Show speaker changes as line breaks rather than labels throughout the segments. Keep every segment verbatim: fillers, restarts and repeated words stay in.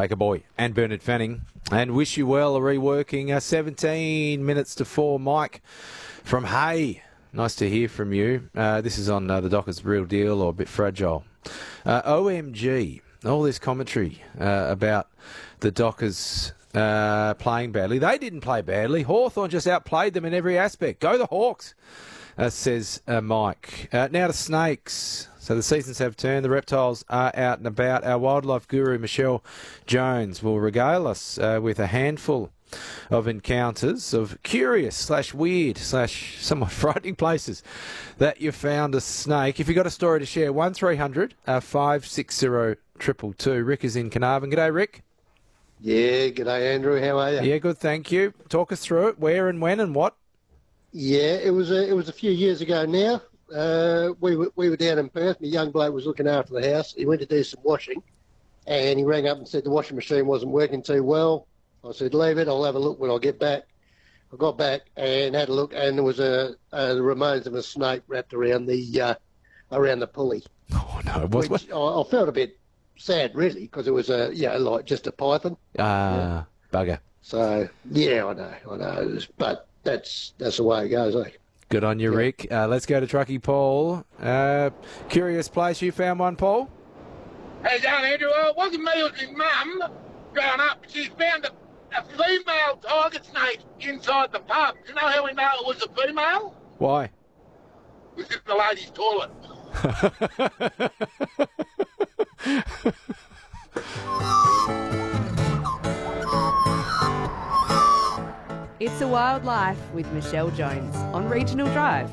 Baker Boy and Bernard Fanning. And wish you well, reworking uh, seventeen minutes to four. Mike from Hay. Nice to hear from you. Uh, this is on uh, the Dockers Real Deal or a bit fragile. Uh, O M G, all this commentary uh, about the Dockers uh, playing badly. They didn't play badly. Hawthorn just outplayed them in every aspect. Go the Hawks, uh, says uh, Mike. Uh, now to snakes. So the seasons have turned. The reptiles are out and about. Our wildlife guru, Michelle Jones, will regale us uh, with a handful of encounters of curious slash weird slash somewhat frightening places that you found a snake. If you've got a story to share, one three hundred five six zero two two two. Rick is in Carnarvon. G'day, Rick.
Yeah, g'day, Andrew. How are you?
Yeah, good, thank you. Talk us through it. Where and when and what?
Yeah, it was a, it was a few years ago now. Uh, we, were, we were down in Perth. My young bloke was looking after the house. He went to do some washing, and he rang up and said the washing machine wasn't working too well. I said, leave it, I'll have a look when I get back. I got back and had a look, and there was a, uh, the remains of a snake wrapped around the uh, around the pulley.
Oh, no. What,
which I, I felt a bit sad, really, because it was a, you know, like just a python.
Ah, uh,
yeah.
bugger.
So, yeah, I know, I know. It was, but that's that's the way it goes, eh?
Good on you, yeah. Rick. Uh, let's go to Truckee Paul. Uh, curious place, you found one, Paul?
Hey, down, Andrew. Uh, it wasn't me, it was my mum. Growing up, she found a A female tiger snake inside the pub. Do you know how we know it was a female?
Why?
It was in the ladies' toilet.
It's a Wild Life with Michelle Jones on Regional Drive.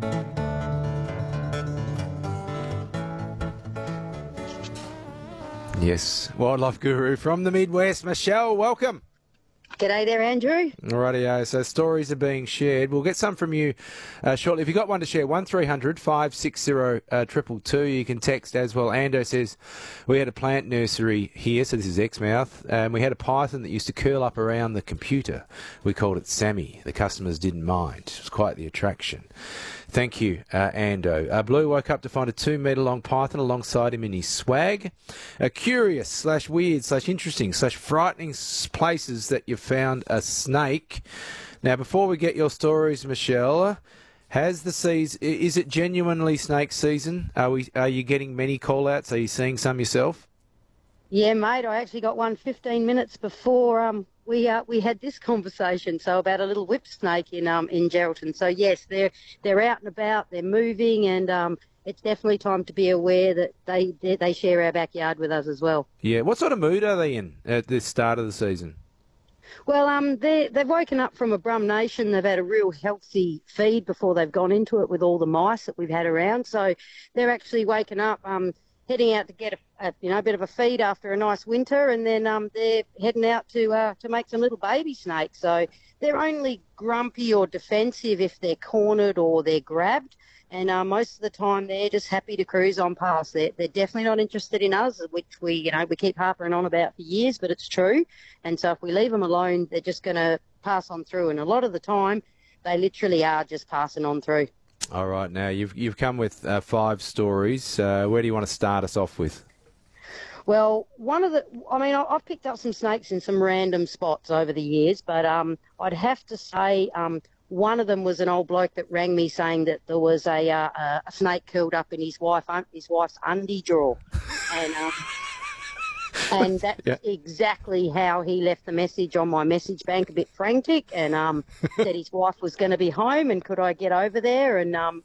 Yes, wildlife guru from the Midwest. Michelle, welcome.
G'day there, Andrew.
Rightio, so stories are being shared. We'll get some from you uh, shortly. If you've got one to share, one three hundred five six zero two two two. You can text as well. Ando says, we had a plant nursery here, so this is Exmouth, and we had a python that used to curl up around the computer. We called it Sammy. The customers didn't mind. It was quite the attraction. Thank you, uh, Ando. Uh, Blue woke up to find a two-metre-long python alongside him in his swag. Uh, curious slash weird slash interesting slash frightening places that you found a snake. Now, before we get your stories, Michelle, has the season, is it genuinely snake season? Are we? Are you getting many call-outs? Are you seeing some yourself?
Yeah, mate, I actually got one fifteen minutes before um, we uh, we had this conversation, so about a little whip snake in um in Geraldton. So, yes, they're they're out and about, they're moving, and um, it's definitely time to be aware that they, they they share our backyard with us as well.
Yeah, what sort of mood are they in at the start of the season?
Well, um, they they've woken up from a Brum Nation. They've had a real healthy feed before they've gone into it with all the mice that we've had around. So they're actually waking up, um, heading out to get a, a you know a bit of a feed after a nice winter, and then um, they're heading out to uh, to make some little baby snakes. So they're only grumpy or defensive if they're cornered or they're grabbed. And uh, most of the time, they're just happy to cruise on past. They're, they're definitely not interested in us, which we, you know, we keep harping on about for years, but it's true. And so if we leave them alone, they're just going to pass on through. And a lot of the time, they literally are just passing on through.
All right, now you've you've come with uh, five stories. Uh, where do you want to start us off with?
Well, one of the, I mean, I've picked up some snakes in some random spots over the years, but um, I'd have to say um, one of them was an old bloke that rang me saying that there was a uh, a snake curled up in his wife his wife's undie drawer, and um, and that's yeah. exactly how he left the message on my message bank, a bit frantic, and um, said his wife was going to be home and could I get over there, and um,